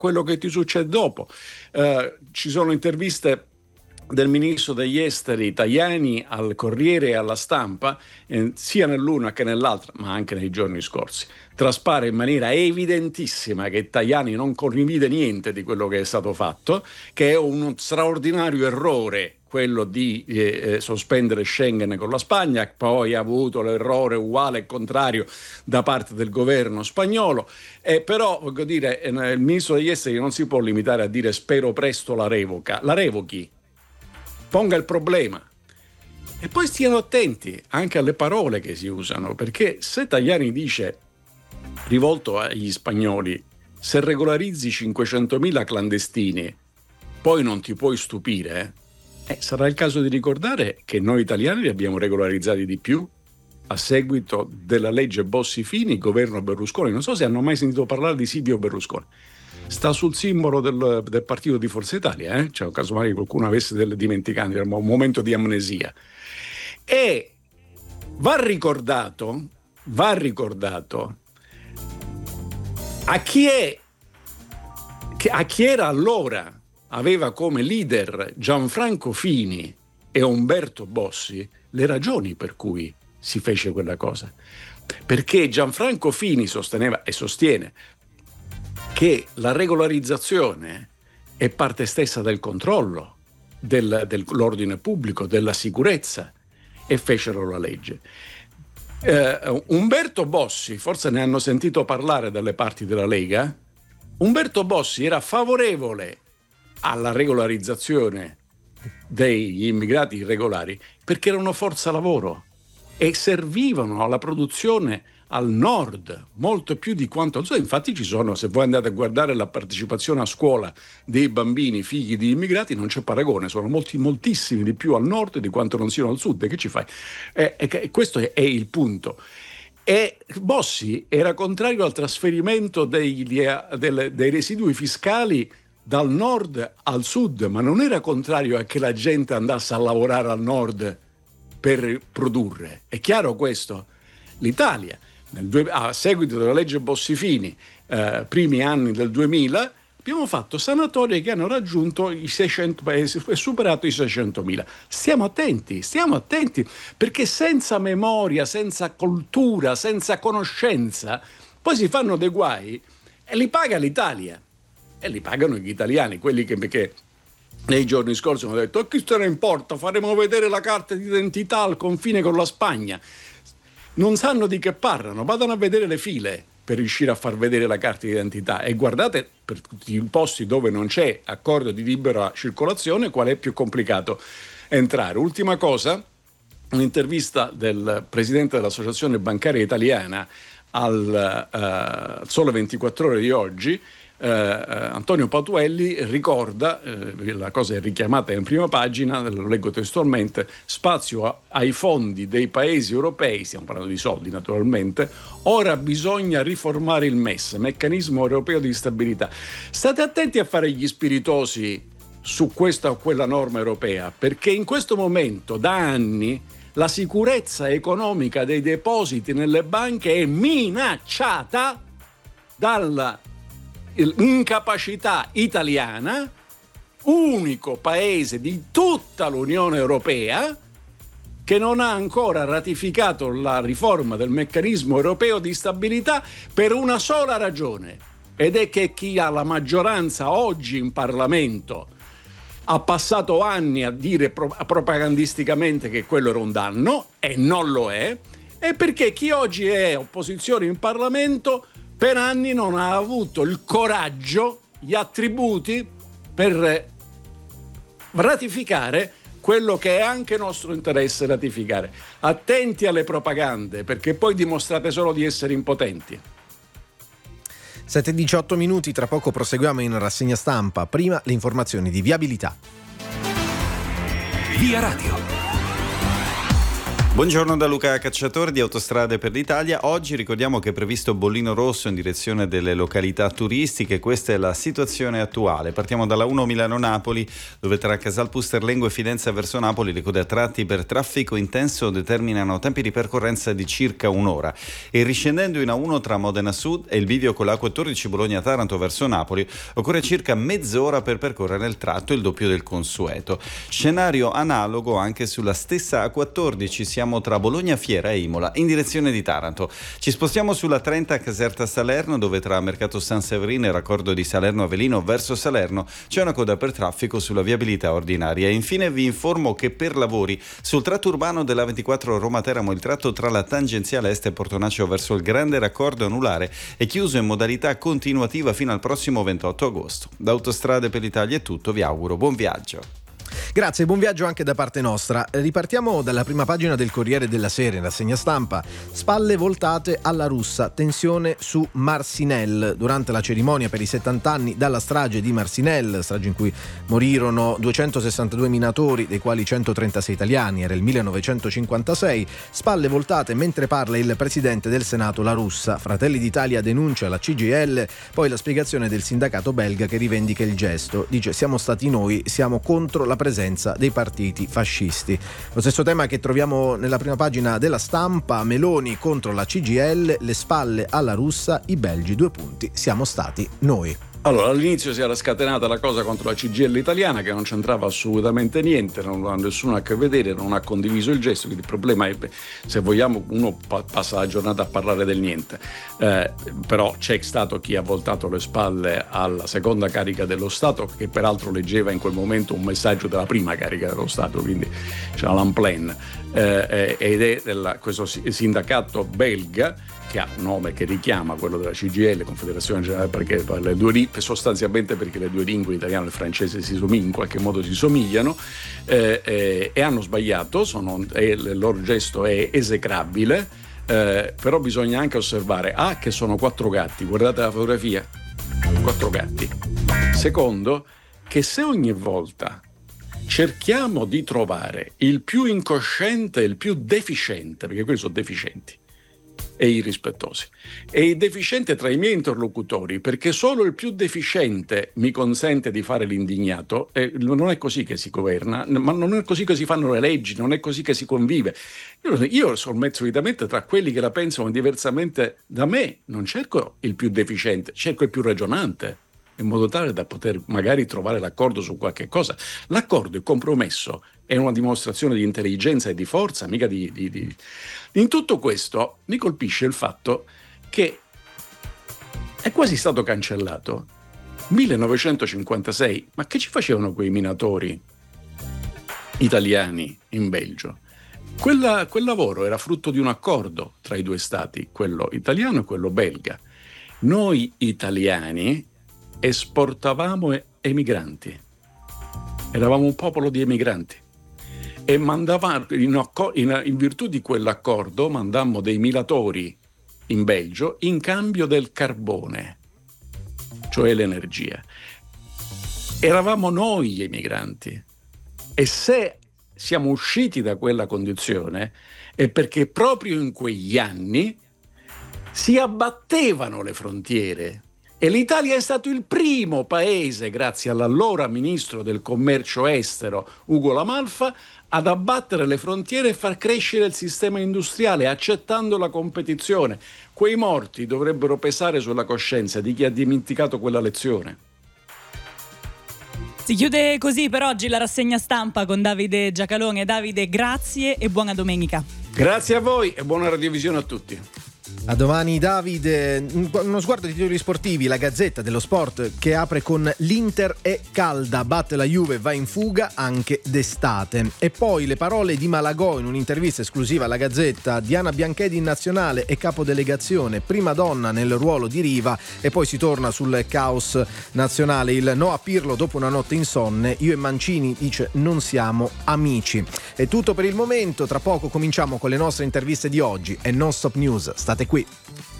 quello che ti succede dopo. Ci sono interviste del ministro degli esteri Tajani al Corriere e alla Stampa, sia nell'una che nell'altra, ma anche nei giorni scorsi. Traspare in maniera evidentissima che Tajani non condivide niente di quello che è stato fatto, che è uno straordinario errore quello di sospendere Schengen con la Spagna, poi ha avuto l'errore uguale e contrario da parte del governo spagnolo, però voglio dire, il ministro degli esteri non si può limitare a dire spero presto la revochi, ponga il problema. E poi stiano attenti anche alle parole che si usano, perché se Tajani dice, rivolto agli spagnoli, se regolarizzi 500.000 clandestini, poi non ti puoi stupire, sarà il caso di ricordare che noi italiani li abbiamo regolarizzati di più a seguito della legge Bossi-Fini, governo Berlusconi. Non so se hanno mai sentito parlare di Silvio Berlusconi. Sta sul simbolo del partito di Forza Italia, cioè, casomai qualcuno avesse delle dimenticanze, era un momento di amnesia. E va ricordato a chi era allora, aveva come leader Gianfranco Fini e Umberto Bossi, le ragioni per cui si fece quella cosa. Perché Gianfranco Fini sosteneva e sostiene che la regolarizzazione è parte stessa del controllo dell'ordine pubblico, della sicurezza, e fecero la legge. Umberto Bossi, forse ne hanno sentito parlare dalle parti della Lega, Umberto Bossi era favorevole alla regolarizzazione degli immigrati irregolari perché erano forza lavoro e servivano alla produzione al nord molto più di quanto al sud. Infatti ci sono, se voi andate a guardare la partecipazione a scuola dei bambini figli di immigrati, non c'è paragone, sono moltissimi di più al nord di quanto non siano al sud. Che ci fai? Questo è il punto. E Bossi era contrario al trasferimento dei residui fiscali dal nord al sud, ma non era contrario a che la gente andasse a lavorare al nord per produrre. È chiaro questo? L'Italia, a seguito della legge Bossi-Fini, primi anni del 2000, abbiamo fatto sanatorie che hanno raggiunto i 600 paesi e superato i 600.000. Stiamo attenti, perché senza memoria, senza cultura, senza conoscenza, poi si fanno dei guai e li paga l'Italia. E li pagano gli italiani, quelli che nei giorni scorsi hanno detto: chi se ne importa, faremo vedere la carta d'identità al confine con la Spagna. Non sanno di che parlano, vadano a vedere le file per riuscire a far vedere la carta d'identità e guardate per tutti i posti dove non c'è accordo di libera circolazione qual è più complicato entrare. Ultima cosa, un'intervista del presidente dell'Associazione Bancaria Italiana al Sole 24 Ore di oggi. Antonio Patuelli ricorda, la cosa è richiamata in prima pagina, lo leggo testualmente: spazio ai fondi dei paesi europei, stiamo parlando di soldi naturalmente, ora bisogna riformare il MES, meccanismo europeo di stabilità. State attenti a fare gli spiritosi su questa o quella norma europea, perché in questo momento da anni la sicurezza economica dei depositi nelle banche è minacciata dalla incapacità italiana, unico paese di tutta l'Unione Europea che non ha ancora ratificato la riforma del meccanismo europeo di stabilità per una sola ragione, ed è che chi ha la maggioranza oggi in Parlamento ha passato anni a dire propagandisticamente che quello era un danno e non lo è, e perché chi oggi è opposizione in Parlamento per anni non ha avuto il coraggio, gli attributi per ratificare quello che è anche nostro interesse ratificare. Attenti alle propagande, perché poi dimostrate solo di essere impotenti. 7:18 minuti, tra poco proseguiamo in rassegna stampa. Prima le informazioni di viabilità. Via Radio. Buongiorno da Luca Cacciatore di Autostrade per l'Italia. Oggi ricordiamo che è previsto bollino rosso in direzione delle località turistiche. Questa è la situazione attuale. Partiamo dalla 1 Milano-Napoli, dove tra Casalpusterlengo e Fidenza verso Napoli le code a tratti per traffico intenso determinano tempi di percorrenza di circa un'ora. E riscendendo in A1 tra Modena Sud e il bivio con la A14 Bologna-Taranto verso Napoli occorre circa mezz'ora per percorrere il tratto, il doppio del consueto. Scenario analogo anche sulla stessa A14, siamo tra Bologna Fiera e Imola in direzione di Taranto. Ci spostiamo sulla 30 Caserta Salerno, dove tra Mercato San Severino e raccordo di Salerno Avellino verso Salerno c'è una coda per traffico sulla viabilità ordinaria. E infine vi informo che per lavori sul tratto urbano della 24 Roma-Teramo, il tratto tra la tangenziale est e Portonaccio verso il grande raccordo anulare è chiuso in modalità continuativa fino al prossimo 28 agosto. Da Autostrade per l'Italia è tutto, vi auguro buon viaggio. Grazie, buon viaggio anche da parte nostra. Ripartiamo dalla prima pagina del Corriere della Sera in rassegna stampa. Spalle voltate alla russa, tensione su Marcinelle. Durante la cerimonia per i 70 anni dalla strage di Marcinelle, strage in cui morirono 262 minatori, dei quali 136 italiani, era il 1956, spalle voltate mentre parla il presidente del Senato La Russa. Fratelli d'Italia denuncia la CGIL, poi la spiegazione del sindacato belga che rivendica il gesto. Dice: siamo stati noi, siamo contro la presenza dei partiti fascisti. Lo stesso tema che troviamo nella prima pagina della Stampa: Meloni contro la CGIL, le spalle alla russa, i belgi, 2 punti, siamo stati noi. Allora, all'inizio si era scatenata la cosa contro la CGIL italiana, che non c'entrava assolutamente niente, non ha nessuno a che vedere, non ha condiviso il gesto, quindi il problema è, se vogliamo, uno passa la giornata a parlare del niente, però c'è stato chi ha voltato le spalle alla seconda carica dello Stato, che peraltro leggeva in quel momento un messaggio della prima carica dello Stato, quindi c'era l'Amplen, ed è questo sindacato belga, che ha un nome che richiama quello della CGIL, Confederazione Generale, perché sostanzialmente perché le due lingue, italiano e francese, in qualche modo si somigliano, e hanno sbagliato, il loro gesto è esecrabile, però bisogna anche osservare che sono 4 gatti, guardate la fotografia, 4 gatti. Secondo, che se ogni volta cerchiamo di trovare il più incosciente e il più deficiente, perché quelli sono deficienti e irrispettosi, e il deficiente tra i miei interlocutori, perché solo il più deficiente mi consente di fare l'indignato, e non è così che si governa, ma non è così che si fanno le leggi, non è così che si convive. Io sono solitamente tra quelli che la pensano diversamente da me, non cerco il più deficiente, cerco il più ragionante, in modo tale da poter magari trovare l'accordo su qualche cosa. L'accordo, il compromesso, è una dimostrazione di intelligenza e di forza, mica di... In tutto questo mi colpisce il fatto che è quasi stato cancellato 1956. Ma che ci facevano quei minatori italiani in Belgio? Quel lavoro era frutto di un accordo tra i due stati, quello italiano e quello belga. Noi italiani esportavamo emigranti, eravamo un popolo di emigranti, e mandavamo, in virtù di quell'accordo, mandammo dei minatori in Belgio in cambio del carbone, cioè l'energia. Eravamo noi gli emigranti, e se siamo usciti da quella condizione è perché proprio in quegli anni si abbattevano le frontiere. E l'Italia è stato il primo paese, grazie all'allora ministro del commercio estero Ugo La Malfa, ad abbattere le frontiere e far crescere il sistema industriale, accettando la competizione. Quei morti dovrebbero pesare sulla coscienza di chi ha dimenticato quella lezione. Si chiude così per oggi la rassegna stampa con Davide Giacalone. Davide, grazie e buona domenica. Grazie a voi e buona radiovisione a tutti. A domani Davide. Uno sguardo ai titoli sportivi. La Gazzetta dello Sport che apre con l'Inter è calda, batte la Juve, va in fuga anche d'estate. E poi le parole di Malagò in un'intervista esclusiva alla Gazzetta. Diana Bianchedi in nazionale e capodelegazione, prima donna nel ruolo di Riva. E poi si torna sul caos nazionale, il no a Pirlo dopo una notte insonne. Io e Mancini, dice, non siamo amici. È tutto per il momento, tra poco cominciamo con le nostre interviste di oggi e Non Stop News. State qui.